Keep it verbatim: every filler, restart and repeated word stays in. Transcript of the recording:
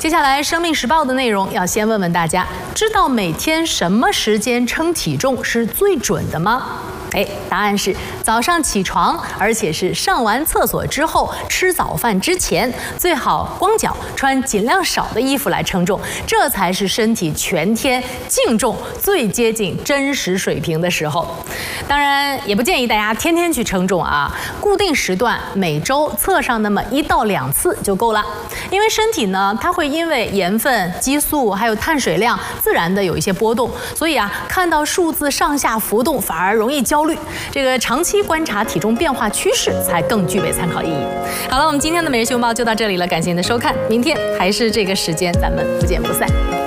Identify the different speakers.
Speaker 1: 接下来，生命时报的内容要先问问大家：知道每天什么时间称体重是最准的吗？哎，答案是早上起床，而且是上完厕所之后，吃早饭之前，最好光脚，穿尽量少的衣服来称重，这才是身体全天净重最接近真实水平的时候。当然，也不建议大家天天去称重啊，固定时段，每周测上那么一到两次就够了。因为身体呢，它会因为盐分、激素还有碳水量自然的有一些波动，所以啊，看到数字上下浮动反而容易焦虑。这个长期观察体重变化趋势才更具备参考意义。好了，我们今天的每日新闻报就到这里了，感谢您的收看，明天还是这个时间，咱们不见不散。